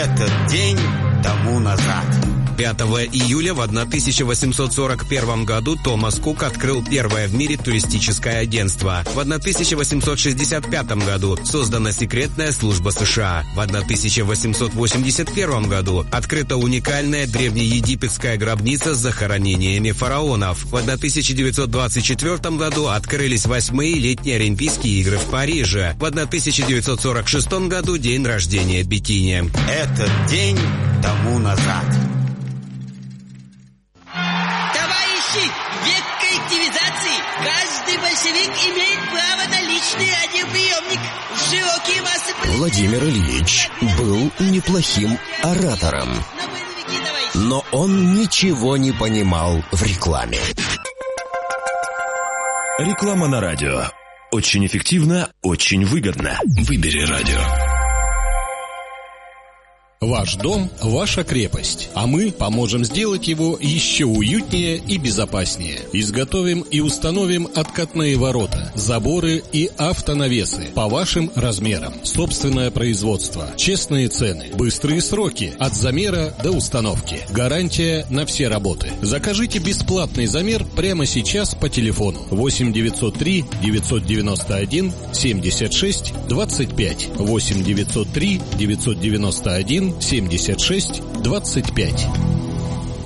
Этот день тому назад. 5 июля в 1841 году Томас Кук открыл первое в мире туристическое агентство. В 1865 году создана секретная служба США. В 1881 году открыта уникальная древнеегипетская гробница с захоронениями фараонов. В 1924 году открылись 8-е летние Олимпийские игры в Париже. В 1946 году день рождения Бикини. Этот день тому назад. Век коллективизации. Каждый большевик имеет право на личный радиоприемник. Широкие массы... Владимир Ильич был неплохим оратором, но он ничего не понимал в рекламе. Реклама на радио. Очень эффективно, очень выгодно. Выбери радио. Ваш дом – ваша крепость, а мы поможем сделать его еще уютнее и безопаснее. Изготовим и установим откатные ворота, заборы и автонавесы по вашим размерам. Собственное производство, честные цены, быстрые сроки от замера до установки. Гарантия на все работы. Закажите бесплатный замер прямо сейчас по телефону 8 903 991 76 25 8 903 991 76 25.